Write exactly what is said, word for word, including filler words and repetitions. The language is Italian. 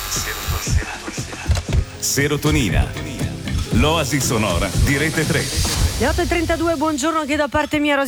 Serotonina. L'oasi sonora di Rete tre. Le otto e trentadue, buongiorno anche da parte mia, Rosy